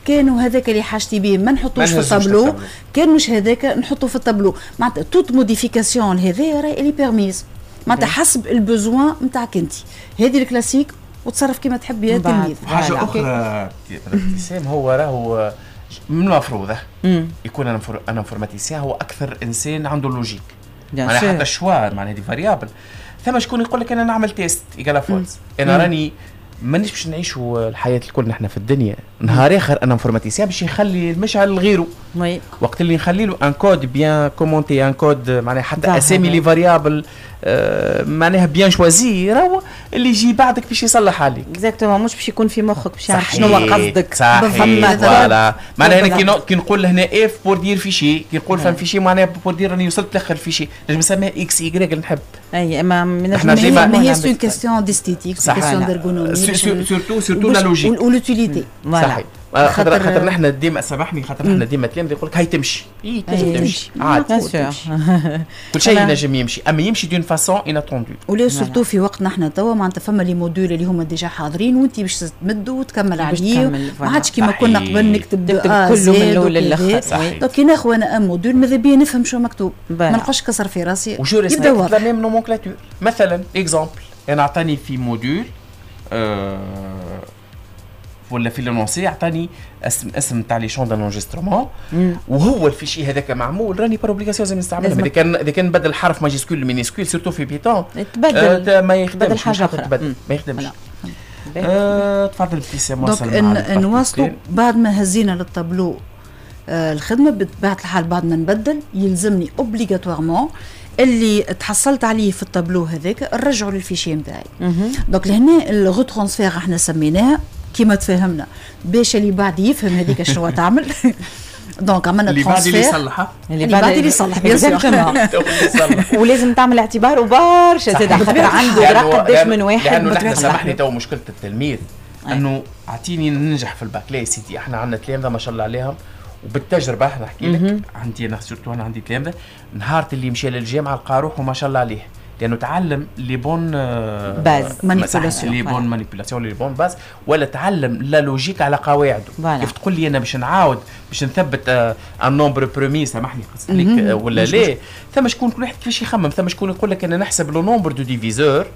كانوا هذاك اللي حاجتي به ما نحطوش في الطابلو، كان مش هذاك نحطه في الطابلو. معناتها توت موديفيكاسيون هذايا راهي اللي بيرميز، معناتها حسب البوزوان نتاعك انت. هذه الكلاسيك وتصرف كما تحب يا تلميذ. حاجه اخرى ابتسام، هو راهو من المفروض يكون انا انفورماتيسيان هو اكثر انسان عنده لوجيك، معناها حتى الشوار معناها هذه فاريابل. ثم شكون يقول لك انا نعمل تيست ايكالا فولس، انا راني مانيش باش نعيشوا الحياه الكل نحن في الدنيا. نهار اخر انا انفورماتيسيان باش يخلي المشعل لغيره، وقت اللي نخلي له ان كود بيان كومونتي، ان كود معناها حتى اسامي لي فاريابل معناها بيان شوازي، راهو اللي يجي بعدك باش يصلح عليك. اكزاكتومون، مش باش يكون في مخك باش يعرف شنو قصدك. صحيح فوالا. معناها كي نقول هنا اف بور دير فيشي، كي نقول فهم فيشي معناها بور دير راني وصلت لاخر فيشي، لازم نسميها اكس يغريك نحب. اي ما هي سو كيستيون ديستيتيك، كيستيون ديرغونومي، سورتو لا لوجيك ولوتيليتي. صحيح. خاطر نحن ديما سامحني، خاطر نحن ديما تلاميذ يقول لك هاي تمشي، تمشي عادي كل شيء ينجم يمشي، اما يمشي دون فاسون اناتوندو. ولا سورتو في وقتنا احنا توا معناتها فما لي موديول اللي هما ديجا حاضرين وانت باش تمد وتكمل عليه، ما عادش كيما كنا قبل نكتب كله من الاول للاخر. دونك كي ناخذ انا موديول ماذا بيا نفهم شو مكتوب، ما نبقاش كسر في راسي. وجو ريسبكت لا ميم نومونكلاتور. مثلا اكزامبل، انا عطاني في موديول ولا في لونسي عطاني اسم تاع لي شون دانونجسترومون، وهو الفيشي هذاك معمول راني بار اوبليغاسيون لازم نستعملهم. اذا كان بدل حرف ماجيسكول مينيسكول سورتو في بيتون تبدل ما يخدمش حاجه اخرى، ما يخدمش. تفضل ابتسام. وصل نواصلوا بعد ما هزينا للطابلو الخدمه. بطبيعه الحال بعد ما نبدل يلزمني اوبليغاتوارمون اللي تحصلت عليه في الطابلو هذاك نرجعه للفيشي نتاعي. دونك لهنا الغو ترانسفير احنا سميناه كيما تفهمنا باش اللي بعد يفهم هذيك شنو تعمل. دونك عملنا ترانسفير اللي بعد اللي يصلح بيان سور. ولازم تعمل اعتبار وبرشا زاد خاطر عنده قداش من واحد. لانه نحن سامحني تو مشكله التلميذ انه اعطيني ننجح في الباك. لا يا سيدي، احنا عندنا تلامذه ما شاء الله عليهم، وبالتجربه نحكي لك عندي انا سورتو انا عندي تلامذه نهار اللي مشى للجامعه لقى روحه ما شاء الله عليه، لانه تعلم لي بون باز مانيبيولاسيون، لي بون مانيبيولاسيون، لي بون باز، ولا تعلم لا لوجيك على قواعده. كيف تقول لي انا باش نعاود باش نثبت ان نومبر برومي، سامحني قصدت لك ولا لا، ثم شكون كل واحد كيفاش يخمم، ثم شكون يقول لك انا نحسب لو نومبر دو ديفيزور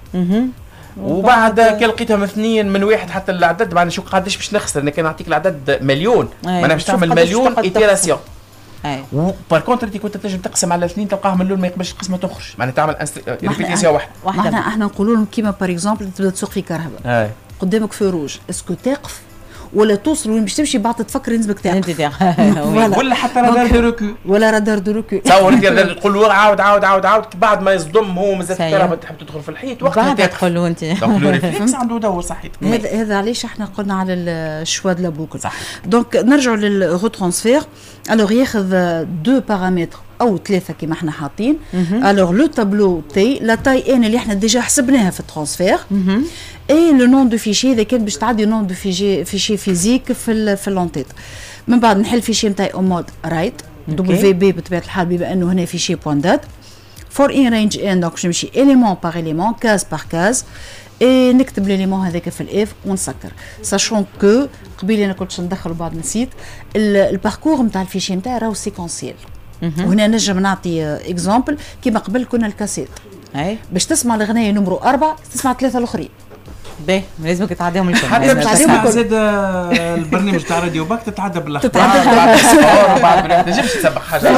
وبعد كي لقيتها اثنين من واحد حتى العدد بعد شو قداش باش نخسر. انا كان نعطيك العدد مليون، ما انا باش تعمل مليون ايتيراسيون. وبار كونتر انت كنت تنجم تقسم على اثنين تلقاه من الاول ما يقبلش القسمه تخرج، معناها تعمل ريبيتيسيون واحده. احنا نقولوا لهم كيما بار اكزومبل تبدا تسوق في كهرباء قدامك في روج، اسكو تقف ولا توصل وين باش تمشي بعد تفكر لازمك تقف ولا حتى رادار دو ركو ولا رادار دو ركو. تصور تقول له عاود بعد ما يصدم هو مازال الكهرباء تحب تدخل في الحيط وقتها تدخل وانت دونك لو ريفلكس عنده دور. صحيح، هذا علاش احنا قلنا على الشوا دو لا بوكل. دونك نرجعوا للغو ترانسفير. الوغ ياخذ دو بارامتر او ثلاثه كيما احنا حاطين. الوغ لو تابلو تاي لا تاي ان اللي احنا ديجا حسبناها في الترانسفير، اي لو نون دو فيشي اذا كان باش تعدي نون دو فيشي فيزيك في اللونتيت. من بعد نحل فيشي نتاعي او مود رايت دبليو بي بطبيعه الحال بما انه هنا فيشي بوان دات فور ان رينج ان. دونك باش نمشي اليمون بار اليمون كاز بار كاز اي نكتب ليليمون هذاك في الاف ونسكر. ساشون كو قبيله انا كنتش ندخل بعد نسيت الباركور نتاع الفيشي نتاعي راهو سيكونسيال. وهنا نجم نعطي اكزامبل كيما قبل كنا الكاسيت باش تسمع الغنايه نمرو 4 تسمع 3 الاخرين. باهي لازمك تعديهم الكل. حتى باش تسمع زاد البرنامج تاع راديو باك تتعدى بالاخبار بعد الصور وبعد ما تنجمش تسبق حاجه.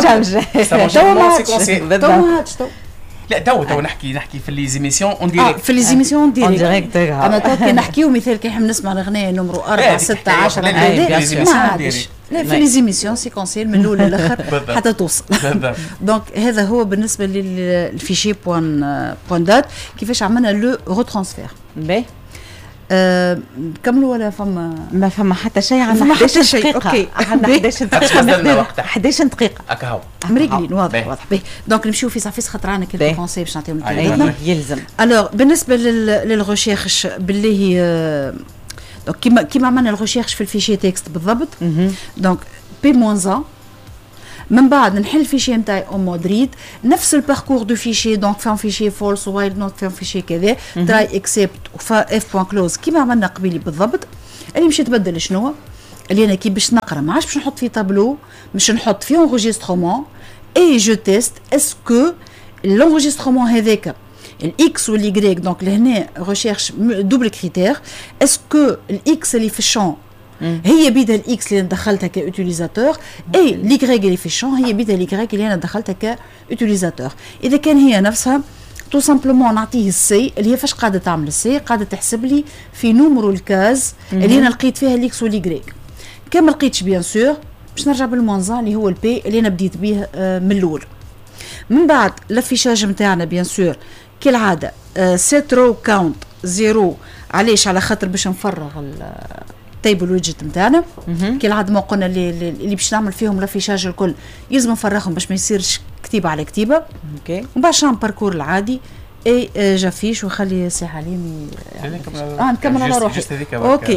لا تو نحكي في لي زيميسيون اون ديريكت. في لي زيميسيون اون ديريكت. انا تو كي نحكيو مثال كي نحب نسمع الاغنيه نمرو 4 6 10 ما عادش. لا في لي زيميسيون سيكونسيل من الاول للاخر حتى توصل. دونك هذا هو بالنسبه للفيشي بوان دات كيفاش عملنا لو رو ترانسفير. باهي نكملوا ولا ما فما حتى شيء. عندنا 11 دقيقة. اوكي عندنا 11 دقيقة. 11 دقيقة هكا هو مريقلين واضح. باهي دونك نمشيو في صافي خاطر عندنا كيلكو كونساي باش نعطيهم الكلمة. يلزم. الوغ بالنسبة للغوشيرش بالله دونك كيما عملنا الغوشيرش في الفيشي تكست بالضبط. دونك بي موان من بعد نحل الفيشي نتاعي او مود ريد نفس الباركور دو فيشي. دونك فان فيشي فولس وايل نوت فان فيشي كذا تراي اكسبت وفا اف بوان كلوز كيما عملنا قبيلي بالضبط. اللي مشي تبدل شنو اللي انا كي باش نقرا ما عادش باش نحط فيه تابلو، باش نحط فيه انغيسترومون اي جو تيست اسكو l'enregistrement هذاك الاكس واليغريك. دونك لهنا ريشيرش دوبل كريتير، اسكو الاكس اللي في الشون هي بيدا الاكس اللي انا دخلتها كاوتيليزاتور، اي ليغريك اللي في الشون هي بيدا ليغريك اللي انا دخلتها كاوتيليزاتور. اذا كان هي نفسها تو سامبلومون نعطيه السي اللي هي فاش قاعده تعمل السي، قاعده تحسب لي في نومرو الكاز اللي انا لقيت فيها الاكس واليغريك. كان ما لقيتش بيان سور باش نرجع بالمونزان اللي هو البي اللي انا بديت به من الاول. من بعد لافيشاج نتاعنا بيان سور كالعاده سيت رو كاونت زيرو. علاش؟ على خاطر باش نفرغ التيبل ويدجت نتاعنا كالعاده ما قلنا اللي باش نعمل فيهم لافيشاج الكل يلزم نفرغهم باش ما يصيرش كتيبه على كتيبه. اوكي ومن بعد نعمل باركور العادي اي جافيش ونخلي سي حليم نكمل على روحي. اوكي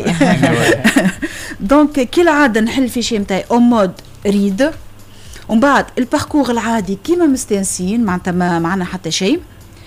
دونك كالعاده نحل الفيشي نتاعي او مود ريد، ومن بعد الباركور العادي كيما مستانسين معناتها ما معنا حتى شيء.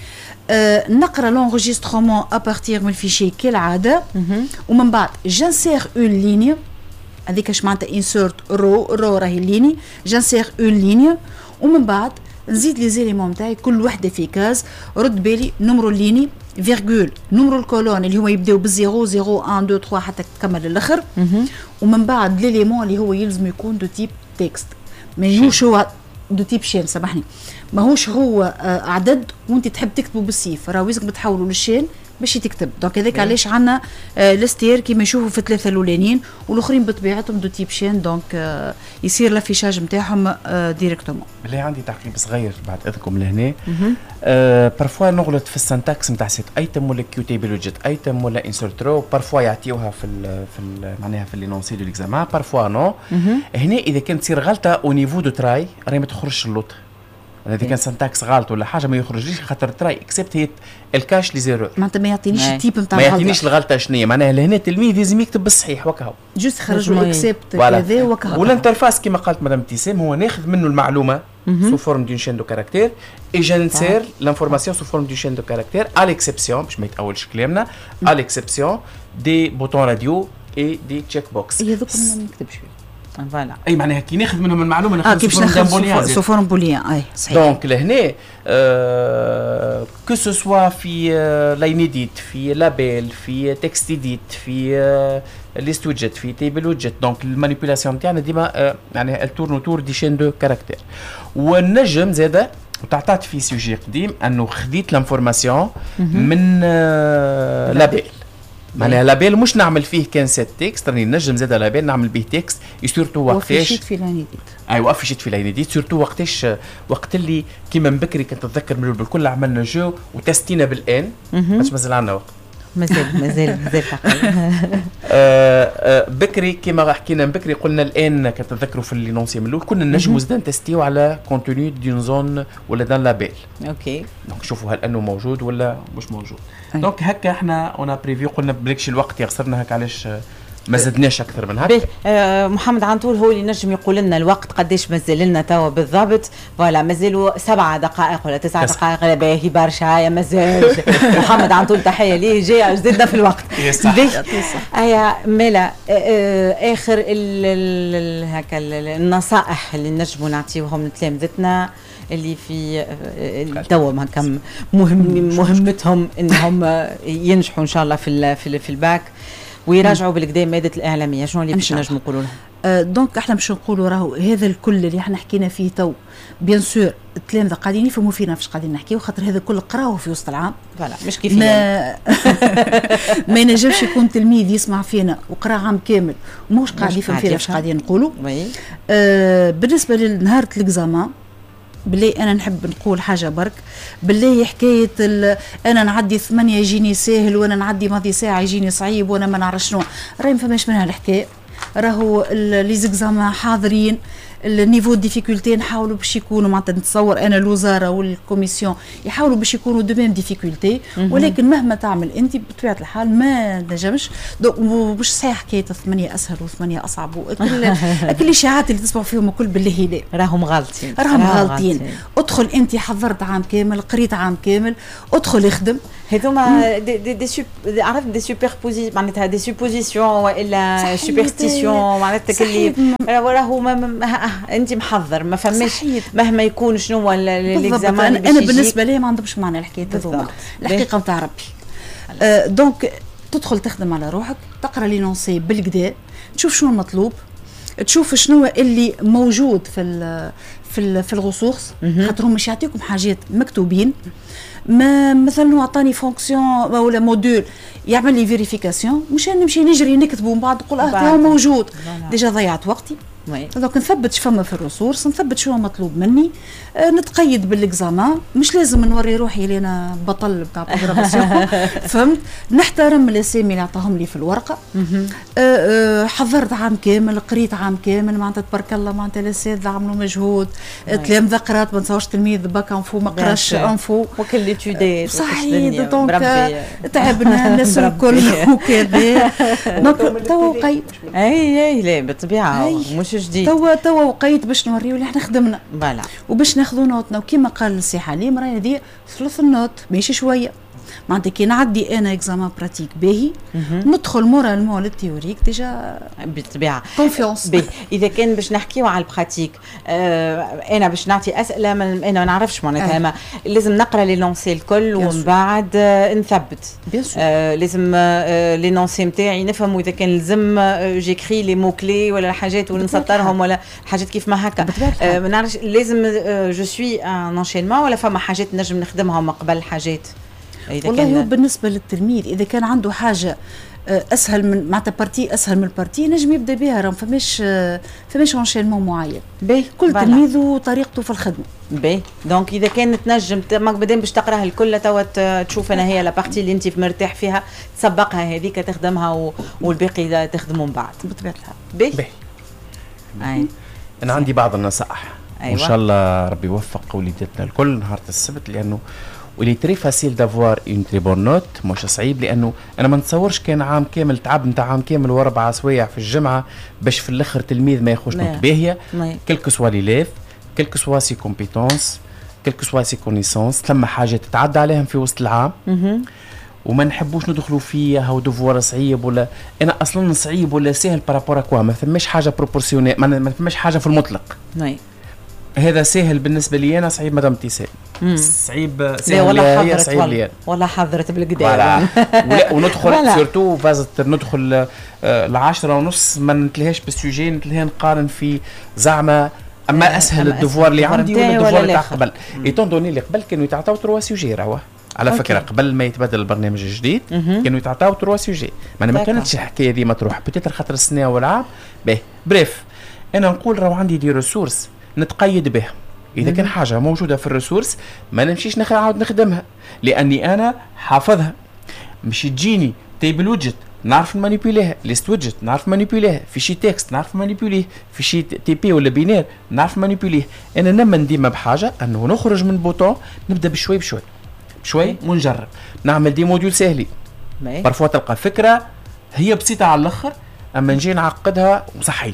نقرا لونغيسترومون ابارتيغ من الفيشي كالعاده، ومن بعد جانسير اون ليني هذيك اش معناتها انسيرت رو راهي ليني جانسير اون ليني، ومن بعد نزيد لي زيليمون نتاعي كل وحده في كاز. رد بالي نمرو الليني فيرغول نمرو الكولون اللي هما يبداو بالزيرو 0 1 2 3 حتى تكمل للاخر، ومن بعد ليليمون اللي هو يلزم يكون دو تيب تكست ماهوش هو دو تيب شين سامحني ماهوش هو عدد وانت تحب تكتبه بالسيف، راه ويزك بتحولوا للشين باش تكتب. دونك هذاك علاش عندنا الاستير كيما يشوفوا في الثلاثه الاولانيين، والاخرين بطبيعتهم دو تيب شين دونك يصير لافيشاج نتاعهم ديريكتومون. بالله عندي تعقيب صغير بعد اذنكم لهنا. بارفوا نغلط في السنتاكس نتاع سيت ايتم ولا كيو تيبل ويدجت ايتم ولا انسرت رو، بارفوا يعطيوها في معناها في لينونسي دو ليكزامان، بارفوا نو. هنا اذا كانت تصير غلطه او نيفو دو تراي راهي ما تخرجش اللوط، اذا كان سنتاكس غلط ولا حاجه ما يخرجليش خاطر تراي اكسبت هي الكاش لي زيرو، معناتها ما يعطينيش التيب نتاع الغلطه، ما يعطينيش الغلطه شنو معناها. لهنا التلميذ لازم يكتب بالصحيح وكهو جوست خرجوا اكسبت كذا وكهو. والانترفاس كما قالت مدام ابتسام هو ناخذ منه المعلومه سو فورم دون شين دو كاركتير اي جانسير لانفورماسيون سو فورم دون شين دو كاركتير ا ليكسبسيون باش ما يتاولش كلامنا ا ليكسبسيون دي بوتون راديو اي دي تشيك بوكس. هذوك ما نكتبش فيه فوالا اي معناها كي ناخذ منهم المعلومه ناخذ سو فورم بوليان. اي صحيح. دونك لهنا كو سو سوا في لاينيديت في لابيل في تكست ايديت في ليست ويدجت في تيبل ويدجت، دونك المانيبيولاسيون تاعنا ديما يعني التورن تور دي شين دو كاركتير. والنجم زاده وتعطات في سوجي قديم انه خديت لانفورماسيون من لابيل، معناها لابيل مش نعمل فيه كان سيت تكست، راني نجم زاد لابيل نعمل به تكست سورتو وقتاش وفيشيت في لاينيديت. ايوا وفيشيت في لاينيديت سورتو وقتاش وقت اللي كيما من بكري كنت نتذكر من بالكل عملنا جو وتستينا بالان باش مازال عندنا وقت مازال بكري كيما حكينا بكري قلنا الان كتذكروا في اللينونسي من الاول كنا نجموا زاد نتستيو على كونتوني دون زون ولا دان لابيل. اوكي دونك شوفوا هل انه موجود ولا مش موجود. دونك هكا احنا اون بريفيو قلنا بريكش الوقت يخسرنا هكا علاش ما زدناش اكثر من هكا. محمد عنتول هو اللي نجم يقول لنا الوقت قداش مازال لنا توا بالضبط. فوالا مازالوا 7 دقائق ولا 9 دقائق. لا باهي برشا يا مازال. محمد عنتول تحيه ليه جاي زدنا في الوقت. ايا ملا اخر هكا النصائح اللي نجموا نعطيوهم لتلامذتنا اللي في توا هكا مهمتهم انهم ينجحوا ان شاء الله في الباك ويراجعوا بالكدا ماده الاعلاميه، شنو اللي باش نجموا نقولوا لها؟ دونك احنا باش نقولوا راهو هذا الكل اللي احنا حكينا فيه تو بيان سور التلامذه قاعدين يفهموا فينا فاش قاعدين نحكيو، خاطر هذا الكل قراوه في وسط العام. فوالا مش كيف ما ينجمش يكون تلميذ يسمع فينا وقرا عام كامل ومش قاعد يفهم فينا فاش قاعدين نقولوا. بالنسبه لنهار الاكزامان بالله انا نحب نقول حاجه برك، بالله حكايه انا نعدي 8 يجيني ساهل وانا نعدي ماضي ساعه يجيني صعيب وانا ما نعرف شنو، راهي ما فماش منها الحكايه. راهو لي زيكزامان حاضرين النيفو ديفيكولتي نحاولوا باش يكونوا معناتها نتصور انا الوزاره والكوميسيون يحاولوا باش يكونوا دو ميم ديفيكولتي، ولكن مهما تعمل انت بطبيعه الحال ما نجمش. دونك مش صحيح حكايه 8 اسهل و8 اصعب وكل الاشاعات اللي تسمعوا فيهم الكل بالله لا، راهم غالطين. ادخل انت حضرت عام كامل، قريت عام كامل، ادخل اخدم. هذوما عرفت دي سوبربوزي معناتها دي سوبوزيسيون والا سوبرستيسيون معناتها اللي راهو انت محضر ما فماش مهما يكون شنو هو الاكزامان. انا بالنسبه لي ما عندهمش معنى الحكايه هذوما، الحقيقه نتاع ربي. دونك تدخل تخدم على روحك، تقرا لينونسي بالكدا، تشوف شنو المطلوب، تشوف شنو اللي موجود في الغصوص، خاطرهم مش يعطيكم حاجات مكتوبين. ما مثلا عطاني فونكسيون ولا موديول يعمل لي فيريفيكاسيون، مش نمشي نجري نكتبه ومن بعد نقول هو موجود، ديجا ضيعت وقتي. دونك نثبت فما في الريسورس، نثبت شو مطلوب مني، نتقيد بالاكزامان، مش لازم نوري روحي اللي انا بطل بتاع بروغراماسيون. فهمت؟ نحترم الاسامي اللي عطاهم لي في الورقه. حضرت عام كامل، قريت عام كامل، معناتها تبارك الله معناتها الاساتذه عملوا مجهود، تلامذه قرات، ما نتصورش تلميذ باك انفو ما قراش انفو وكل ليتودات صحيح. دونك تعبنا الناس الكل وكذا. دونك تو وقيت اي لا بالطبيعه مش جديد، توا وقيت باش نوريو اللي احنا خدمنا فوالا وباش ناخذوا نوتنا. وكما قال السي حليم راهي هذه ثلث النوت ماشي شويه، معناتها كي نعدي انا اكزامان براتيك باهي ندخل مورالمون للتيوريك ديجا بالطبيعه كونفيونس. اذا كان باش نحكيو على البراتيك، انا باش نعطي اسئله انا ما نعرفش معناتها لازم نقرا لي لونسي الكل ومن بعد نثبت لازم لي لونسي نتاعي نفهم اذا كان لازم جيكري لي مو كلي ولا الحاجات ولا نسطرهم ولا حاجات كيف ما هكا. ما نعرفش لازم جو سوي ان انشينمون ولا فما حاجات نجم نخدمها قبل حاجات. والله بالنسبه للتلميذ اذا كان عنده حاجه اسهل من معناتها بارتي اسهل من البارتي نجم يبدا بها، راه فماش انشينمون معين. كل تلميذ وطريقته في الخدمه. دونك اذا كانت تنجم مادام باش تقراها الكل توا تشوف انا هي لابارتي اللي انت مرتاح فيها تسبقها هذيك تخدمها والباقي تخدموا من بعد بطبيعه الحال. انا عندي بعض النصائح. أيوة. وان شاء الله ربي يوفق وليداتنا الكل نهار السبت، لانه ولي تري فاسيل دافوار اون تري بون نوت، مش صعيب، لانه انا ما نتصورش كان عام كامل تعب نتاع عام كامل وربع سوايع في الجامعه باش في الاخر تلميذ ما ياخذش نوت باهيه. كلكو سوا ليليف، كلكو سوا سي كومبيتونس، كلكو سوا سي كونيسونس، ثم حاجات تتعدى عليهم في وسط العام. وما نحبوش ندخلوا فيها ودفوار صعيب ولا انا اصلا صعيب ولا سهل بارابور كوا، ما فماش حاجه بروبورسيونيل، ما فماش حاجه في المطلق. هذا سهل بالنسبه لي انا، صعيب مدام تيسان. صعيب سهل هي صعيب لي والله حضرت بالقدام. وندخل سورتو فازت ندخل العاشرة ونص ما نتلهاش بالسوجي، نتلهي نقارن في زعمه اما اسهل الدفوار اللي عندي ولا الدفوار اللي قبل. ايتون دوني اللي قبل كانوا يتعطاو 3 سوجي راهو على فكره قبل ما يتبدل البرنامج الجديد كانوا يتعطاو 3 سوجي. ما كانتش الحكايه دي مطروحه بتيتر خاطر السنه والعام. بريف انا نقول راهو عندي دي ريسورس نتقيد بها. اذا كان حاجه موجوده في الريسورس ما نمشيش نعاود نخدمها لاني انا حافظها. مش تجيني تيبل ويدجت نعرف مانيبيوليها، ليست ويدجت نعرف مانيبيوليها، في شي تكست نعرف مانيبيوليه، في شي تي بي ولا بينير نعرف مانيبيوليه. انا نمن ديما بحاجه انه نخرج من بوطون نبدا بشوي بشوي ونجرب نعمل دي موديول سهلين. برفوا تلقى فكره هي بسيطه على الاخر اما نجي نعقدها وصحيت.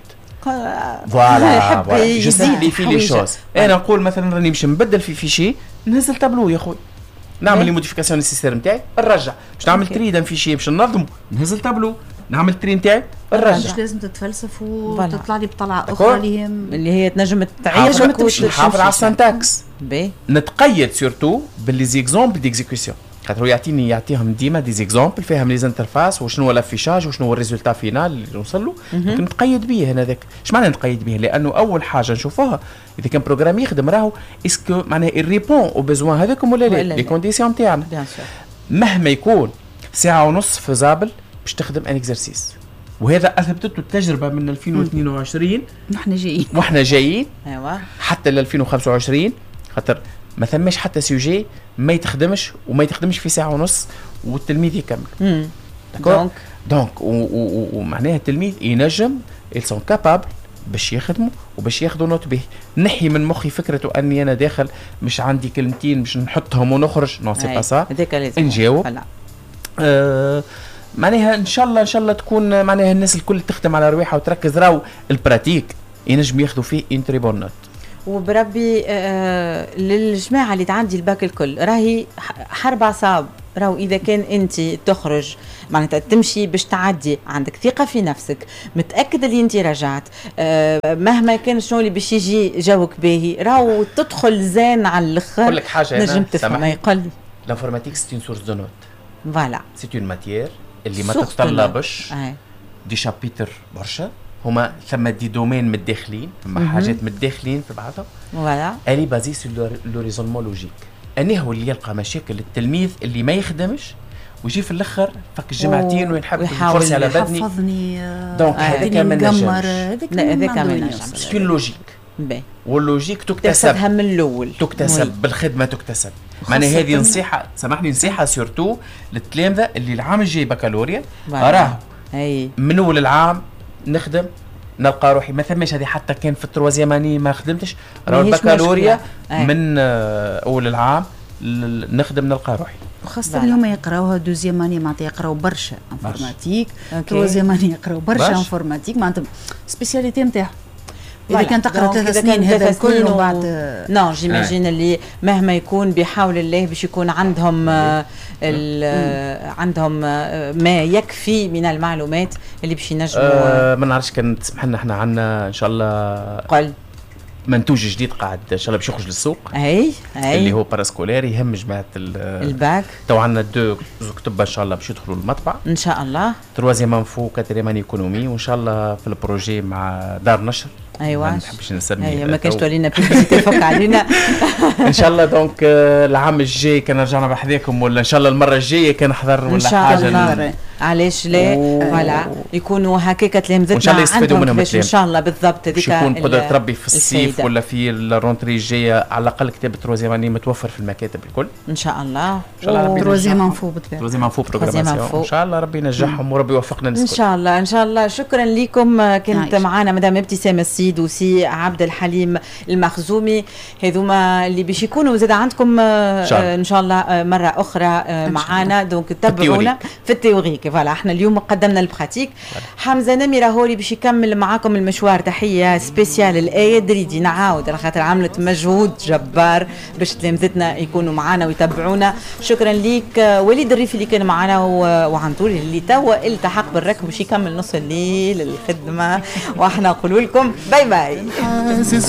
فوالا جسدي في لي شوز. انا نقول مثلا راني باش نبدل في شيء ننزل تابلو يا خويا نعمل لي موديفيكاسيون للسيستم نتاعي نرجع باش نعمل تريد في شيء باش ننظمه ننزل تابلو نعمل تري نتاعي نرجع. مش لازم تتفلسف وتطلع لي بطلعه اخرى اللي هي تنجم تعيش نحافظ على السنتاكس. نتقيد سورتو باللي زيكزامبل ديكزيكسيون خاطر يعطيهم ديما دي زيكزامبل فيهم لي انترفاس وشنو هو لافيشاج وشنو هو الريزولتا فينال اللي نوصل له. نتقيد به هذاك. اش معنى نتقيد به؟ لانه اول حاجه نشوفوها اذا كان بروغرام يخدم راهو اسكو معناها يريبون او بيزوان هذاكم ولا لا لي كونديسيون تاعنا. مهما يكون ساعه ونص فيزابل باش تخدم ان اكزرسيس وهذا اثبتته التجربه من 2022 واحنا جايين ايوا حتى ل 2025 خاطر ما ثماش حتى سوجي ما يتخدمش وما يتخدمش في ساعه ونص والتلميذ يكمل. دونك ومعناها التلميذ ينجم ils sont capables باش يخدموا وباش ياخذوا نوت به. نحي من مخي فكرته اني انا داخل مش عندي كلمتين مش نحطهم ونخرج، نو سي با سا، نجاوب. معناها ان شاء الله تكون معناها الناس الكل تخدم على رواحها وتركز، راو البراتيك ينجم ياخذوا فيه ان تري بون نوت. وبربي للجماعه اللي تعدي الباك الكل راهي حرب اعصاب. راهو اذا كان انت تخرج معناتها تمشي باش تعدي عندك ثقه في نفسك، متاكد اللي انت رجعت، مهما كان شنو اللي باش يجي جوك باهي، راهو تدخل زين على الاخر. نقول لك حاجه نجم تفهم. يقول لي لانفورماتيك سي اون سورس دو نوت. فوالا سي اون ماتيير اللي ما تتطلبش دي شابيتر برشا، هما ثم دي دومين متداخلين، ثم حاجات متداخلين في بعضها. فوالا الي بازي سو لو ريزونمون لوجيك. اني هو اللي يلقى مشاكل التلميذ اللي ما يخدمش ويجي في الاخر فك الجمعتين وينحب الفرصه على بدني دونك هذاك ما نجمش. هذاك ما نجمش. سي لوجيك. واللوجيك تكتسب من الاول، تكتسب بالخدمه، تكتسب. معناها هذه نصيحه، سامحني، نصيحه سورتو للتلامذه اللي العام الجاي بكالوريا، راه من اول العام نخدم نلقى روحي ما ثماش. هذه حتى كان في التروازيام اني ما خدمتش، راه البكالوريا من اول العام نخدم نلقى روحي. وخاصة اليوم يقراوها دوزيام اني معناتها يقراو برشا انفورماتيك، تروازيام اني يقراو برشا انفورماتيك، معناتها سبيسياليتي نتاعهم. إذا كان تقرأ 3 سنين هذا الكل وبعد نو جيماجين اللي مهما يكون بحول الله باش يكون عندهم عندهم ما يكفي من المعلومات اللي باش ينجموا. ما نعرفش كان تسمح لنا احنا عندنا ان شاء الله قل منتوج جديد قاعد ان شاء الله باش يخرج للسوق. اي اللي هو باراسكولير يهم جماعه الباك. تو عندنا 2 كتب ان شاء الله باش يدخلوا المطبع ان شاء الله. تروازيام انفو، كاتريام ايكونومي، وان شاء الله في البروجي مع دار نشر. ايوه ما نحبش نسمي. ايوه ما كانش تولينا بيبليسيتي فوق علينا. ان شاء الله. دونك العام الجاي كان رجعنا بحذاكم، ولا ان شاء الله المره الجايه كان نحضر ولا حاجه. علاش لا؟ فوالا يكونوا هكاك تلامذتنا وان شاء الله يستفيدوا منهم ان شاء الله. بالضبط هذيك يكون قدره ربي في الصيف ولا في الرونتري الجايه على الاقل كتاب التروازيام اني متوفر في المكاتب الكل ان شاء الله. ان شاء الله ربي تروازيام انفو بالطبع، تروازيام انفو بروغراماسيون، ان شاء الله ربي ينجحهم وربي يوفقنا ان شاء الله. ان شاء الله. شكرا لكم. كانت معنا مدام ابتسام السيد وسي عبد الحليم المخزومي، هذوما اللي باش يكونوا زاد عندكم ان شاء الله مره اخرى معنا. دونك تابعونا في التيوريك. فوالا احنا اليوم قدمنا البراتيك. حمزه نمره هوري باش يكمل معاكم المشوار. تحيه سبيسيال الايه دريدي، نعاود على خاطر عملت مجهود جبار باش تلامذتنا يكونوا معنا ويتبعونا. شكرا ليك وليد الريفي اللي كان معنا وعنطولي اللي توا التحق بالركب باش يكمل نص الليل الخدمه. واحنا نقول لكم باي باي.